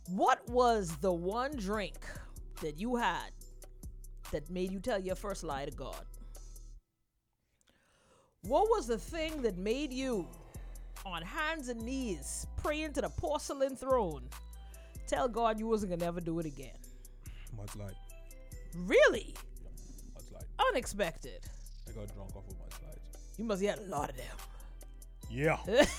What was the one drink that you had that made you tell your first lie to God? What was the thing that made you, on hands and knees, praying to the porcelain throne, tell God you wasn't gonna never do it again? Mudslide. Really? Mudslide. Unexpected. I got drunk off of mudslides. You must have had a lot of them. Yeah.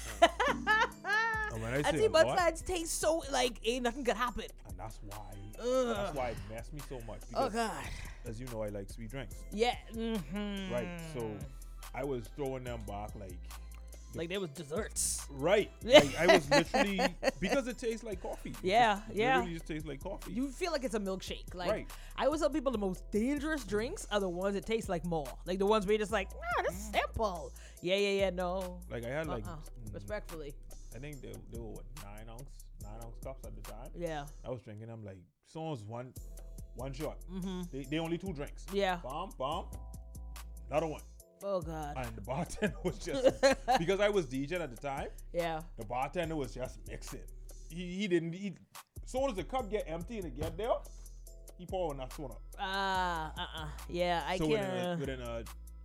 And when I I say see a lot, mudslides taste so like ain't nothing could happen. and that's why Ugh. it messed me so much. Oh Because, God. as you know, I like sweet drinks. Yeah. Mm-hmm. Right. So I was throwing them back like there was desserts. right. Like I was literally, because it tastes like coffee. Yeah, It yeah. literally just tastes like coffee. You feel like it's a milkshake. Like Right. I always tell people the most dangerous drinks are the ones that taste like more. Like the ones where you're just like, this is simple. Yeah, no. Like I had Respectfully. I think they were what, 9-ounce cups at the time. Yeah. I was drinking them like someone's one shot. Mm-hmm. They only 2 drinks. Yeah. Bomb, another one. Oh God. And the bartender was just, because I was DJing at the time, Yeah. the bartender was just mixing. He didn't, soon as the cup get empty and it get there, he poured that one up. Yeah, I So can't. within a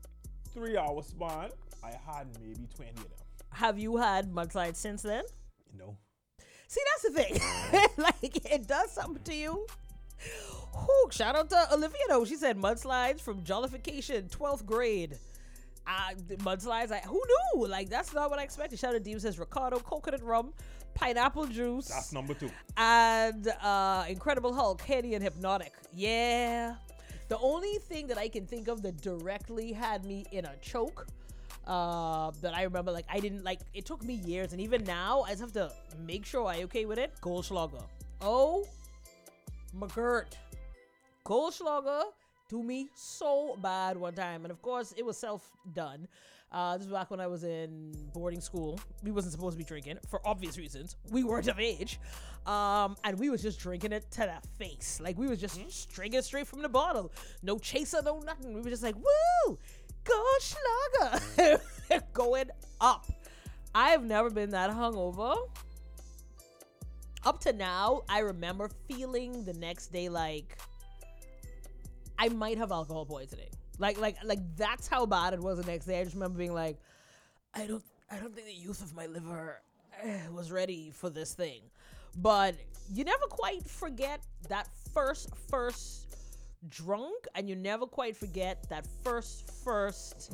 3-hour span, I had maybe 20 of them. Have you had mudslides since then? No. See, that's the thing. Like, it does something to you. Whew, shout out to Olivia, though. She said mudslides from jollification, 12th grade. Mudslides, who knew? Like, that's not what I expected. Shout out to Deep says Ricardo, coconut rum, pineapple juice. That's number 2. And Incredible Hulk, Henny and Hypnotic. Yeah. The only thing that I can think of that directly had me in a choke, that I remember, like, I didn't, like, it took me years, and even now, I just have to make sure I okay with it. Goldschlager. Oh, McGirt. Goldschlager do me so bad one time, and of course, it was self-done. This was back when I was in boarding school. We wasn't supposed to be drinking, for obvious reasons. We weren't of age. And we was just drinking it to the face. Like, we was just drinking it straight from the bottle. No chaser, no nothing. We were just like, woo! Goldschlager! Going up. I have never been that hungover. Up to now, I remember feeling the next day like I might have alcohol poisoning. Like that's how bad it was the next day. I just remember being like, I don't think the youth of my liver was ready for this thing. But you never quite forget that first drunk, and you never quite forget that first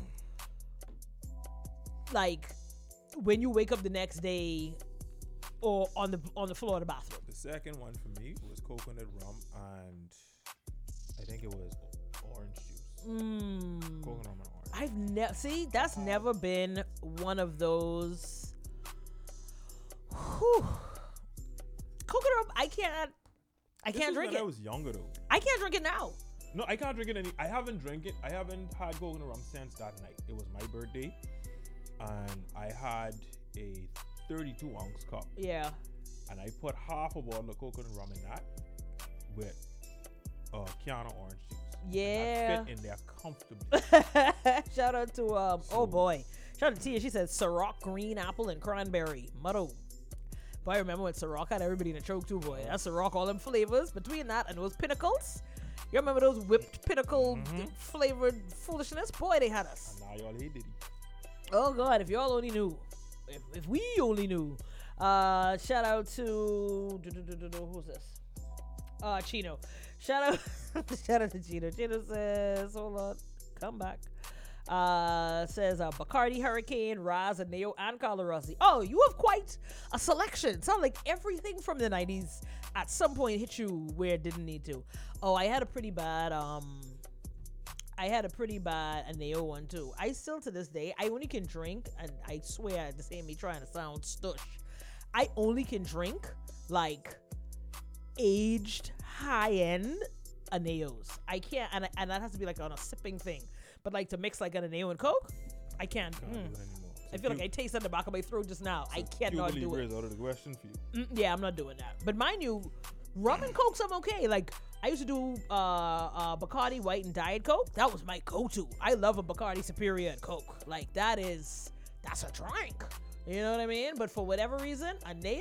like when you wake up the next day or on the floor of the bathroom. The second one for me was coconut rum, and I think it was orange juice. Coconut rum and orange. I've never that's never been one of those. Whew. Coconut rum, I can't drink when it. I was younger though. I can't drink it now. No, I can't drink it I haven't had coconut rum since that night. It was my birthday, and I had a 32-ounce cup. Yeah. And I put half a bottle of coconut rum in that with a can of orange juice. Yeah. And that fit in there comfortably. Shout out to oh boy. Shout out to Tia. She said Ciroc, green apple, and cranberry. Motto. Boy, I remember when Ciroc had everybody in a choke too, boy. That's Ciroc, all them flavors. Between that and those pinnacles. You remember those whipped pinnacle flavored foolishness? Boy, they had us. And now y'all hate Diddy. Oh God, if y'all only knew. If we only knew. Shout out to who's this? Chino. Shout out to Chino. Chino says, hold on, come back. Says Bacardi, Hurricane, Raz, and Neo, and Carlo Rossi. Oh, you have quite a selection. Sound like everything from the 90s at some point hit you where it didn't need to. Oh, I had a pretty bad Neo one too. I still to this day, I only can drink, and I swear this ain't me trying to sound stush. I only can drink like aged high-end Aneos. I can't, and that has to be like on a sipping thing. But like to mix like an Aneo and Coke, I can't. Can't do it anymore. I feel like I tasted the back of my throat just now. I cannot do Cuba it. Libre is out of the question for you. Yeah, I'm not doing that. But mind you, rum and Cokes, I'm okay. Like I used to do Bacardi White and Diet Coke. That was my go-to. I love a Bacardi Superior and Coke. Like that's a drink. You know what I mean? But for whatever reason, a